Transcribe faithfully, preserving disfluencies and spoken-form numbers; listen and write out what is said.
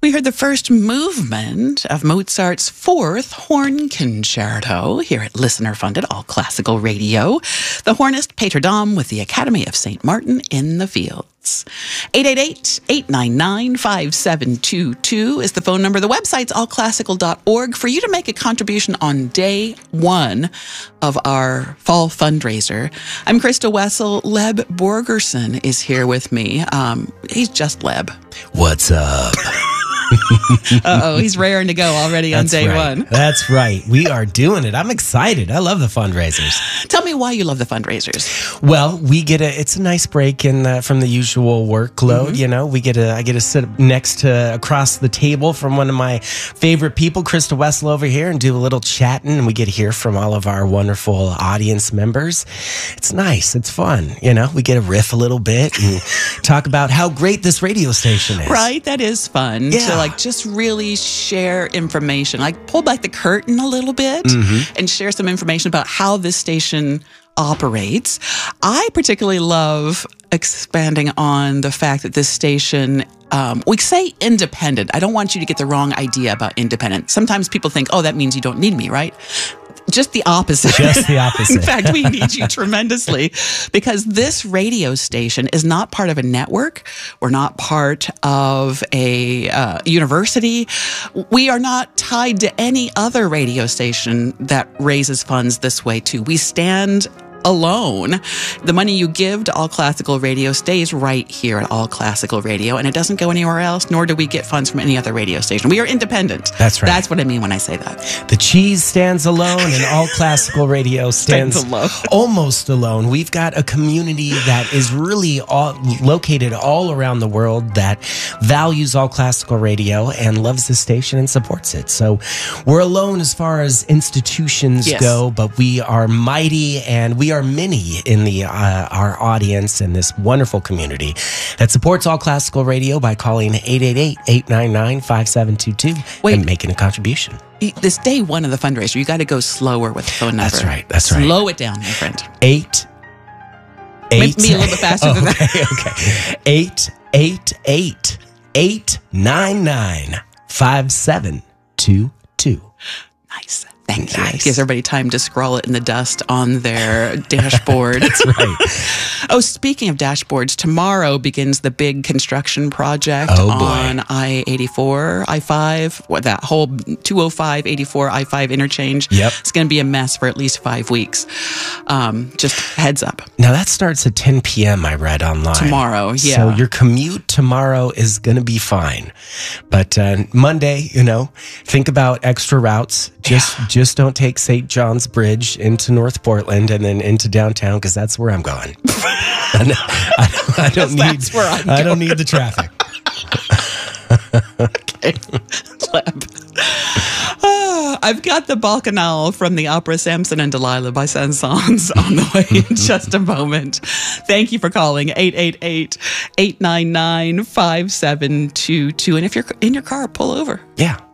We heard the first movement of Mozart's Fourth Horn Concerto here at listener-funded All Classical Radio. The hornist Peter Dom with the Academy of Saint Martin in the Fields. eight eight eight, eight nine nine, five seven two two is the phone number. The website's all classical dot org for you to make a contribution on day one of our fall fundraiser. I'm Krista Wessel. Leb Borgerson is here with me. Um, he's just Leb. What's up? Uh-oh, he's raring to go already on That's day right. one. That's right. We are doing it. I'm excited. I love the fundraisers. Tell me why you love the fundraisers. Well, we get a, it's a nice break in the, from the usual workload. Mm-hmm. You know, we get a, I get to sit next to, across the table from one of my favorite people, Krista Wessel over here, and do a little chatting. And we get to hear from all of our wonderful audience members. It's nice. It's fun. You know, we get to riff a little bit and talk about how great this radio station is. Right. That is fun. Yeah. To like just really share information, like pull back the curtain a little bit mm-hmm. and share some information about how this station operates. I particularly love expanding on the fact that this station, um, we say independent. I don't want you to get the wrong idea about independent. Sometimes people think, oh, that means you don't need me, right? Just the opposite. Just the opposite. In fact, we need you tremendously because this radio station is not part of a network. We're not part of a uh, university. We are not tied to any other radio station that raises funds this way too. We stand alone. The money you give to All Classical Radio stays right here at All Classical Radio, and it doesn't go anywhere else, nor do we get funds from any other radio station. We are independent. That's right. That's what I mean when I say that. The cheese stands alone, and All Classical Radio stands, Stands alone. almost alone. We've got a community that is really all, located all around the world that values All Classical Radio and loves the station and supports it. So we're alone as far as institutions Yes. go, but we are mighty, and we are many in the uh, our audience and this wonderful community that supports All Classical Radio by calling eight eight eight, eight nine nine, five seven two two Wait. and making a contribution. This day one of the fundraiser, you got to go slower with the phone number. That's right. That's right. Slow it down, my friend. Eight, eight. Me a little bit faster oh, than that. okay, okay. Eight, eight, eight, eight, nine, nine, five, seven, two, two. Nice. Thank you. Nice. Gives everybody time to scroll it in the dust on their dashboard. That's right. Oh, speaking of dashboards, tomorrow begins the big construction project Oh, boy. on I eighty-four, I five, what, that whole two oh five, eighty-four, I five interchange. Yep. It's going to be a mess for at least five weeks. Um, just heads up. Now that starts at ten p.m. I read online. Tomorrow, yeah. So your commute tomorrow is going to be fine. But uh, Monday, you know, think about extra routes. Just Yeah. just don't take Saint John's Bridge into North Portland and then into downtown, because that's where I'm going. I, don't- I don't, I don't need. That's where I'm I don't need the traffic. Okay. Leb. Ah, I've got the Bacchanal from the opera Samson and Delilah by Saint-Saëns on the way in just a moment. Thank you for calling eight eight eight, eight nine nine, five seven two two. And if you're in your car, pull over. Yeah.